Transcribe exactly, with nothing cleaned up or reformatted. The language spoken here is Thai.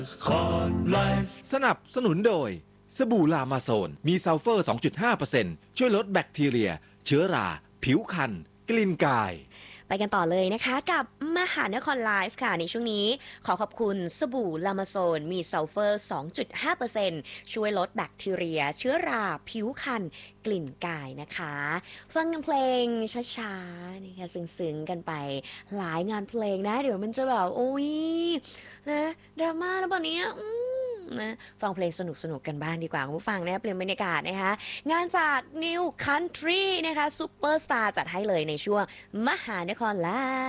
สนับสนุนโดยสบู่ลามาโซนมีซัลเฟอร์ สองจุดห้าเปอร์เซ็นต์ ช่วยลดแบคทีเรียเชื้อราผิวคันกลิ่นกายไปกันต่อเลยนะคะกับมหานครไลฟ์ค่ะในช่วงนี้ขอขอบคุณสบู่ลามาโซนมีซัลเฟอร์ สองจุดห้าเปอร์เซ็นต์ ช่วยลดแบคทีเรียเชื้อราผิวคันกลิ่นกายนะคะฟังเพลงช้าๆนะคะซึ้งๆกันไปหลายงานเพลงนะเดี๋ยวมันจะแบบโอ้ยนะดราม่าแล้วแบบนี้นะฟังเพลงสนุกๆกันบ้างดีกว่าคุณผู้ฟังนะเปลี่ยนบรรยากาศนะคะงานจาก New Country นะคะซูเปอร์สตาร์จัดให้เลยในช่วงมหานครไลฟ์